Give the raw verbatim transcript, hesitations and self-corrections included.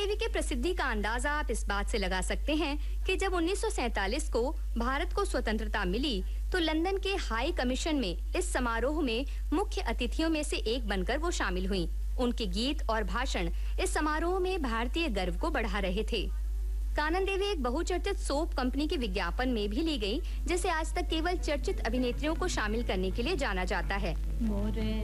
देवी के प्रसिद्धि का अंदाजा आप इस बात से लगा सकते हैं कि जब उन्नीस सौ सैंतालीस को भारत को स्वतंत्रता मिली, तो लंदन के हाई कमीशन में इस समारोह में मुख्य अतिथियों में से एक बनकर वो शामिल हुईं। उनके गीत और भाषण इस समारोह में भारतीय गर्व को बढ़ा रहे थे। कानन देवी एक बहुचर्चित सोप कंपनी के विज्ञापन में भी ली गई, जिसे आज तक केवल चर्चित अभिनेत्रियों को शामिल करने के लिए जाना जाता है।